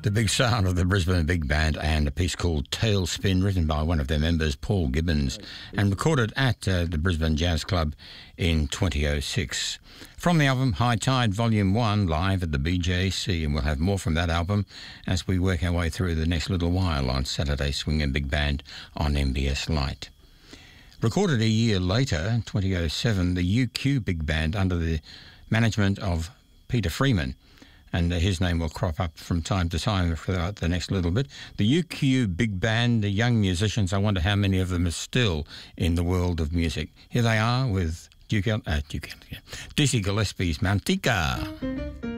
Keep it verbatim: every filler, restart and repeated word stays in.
The big sound of the Brisbane Big Band and a piece called Tailspin, written by one of their members, Paul Gibbons, and recorded at uh, the Brisbane Jazz Club in twenty oh six. From the album High Tide Volume one, live at the B J C, and we'll have more from that album as we work our way through the next little while on Saturday Swing and Big Band on M B S Lite. Recorded a year later, twenty oh seven, the U Q Big Band under the management of Peter Freeman, and uh, his name will crop up from time to time throughout the next little bit. The U Q Big Band, the young musicians, I wonder how many of them are still in the world of music. Here they are with Duke, uh, Duke, Dizzy Gillespie's Mantika.